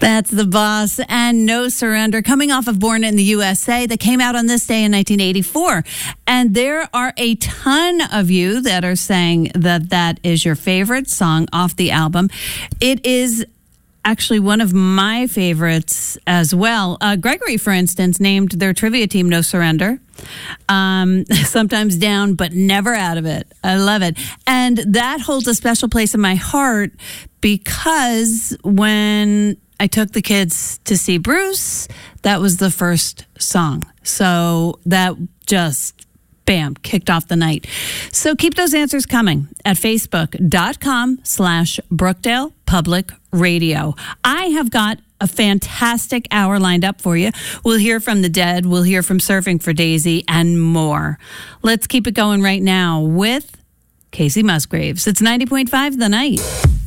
That's The Boss and No Surrender, coming off of Born in the USA, that came out on this day in 1984. And there are a ton of you that are saying that that is your favorite song off the album. It is actually one of my favorites as well. Gregory, for instance, named their trivia team No Surrender. Sometimes down, but never out of it. I love it. And that holds a special place in my heart because when I took the kids to see Bruce, that was the first song. So that just, bam, kicked off the night. So keep those answers coming at facebook.com/Brookdale Public Radio. I have got a fantastic hour lined up for you. We'll hear from the Dead. We'll hear from Surfing for Daisy and more. Let's keep it going right now with Casey Musgraves. It's 90.5 The Night.